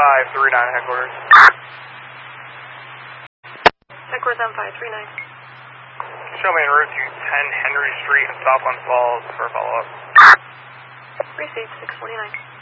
539 headquarters. Headquarters on 539. Show me en route to 10 Henry Street in Southland Falls for follow-up. Received 649.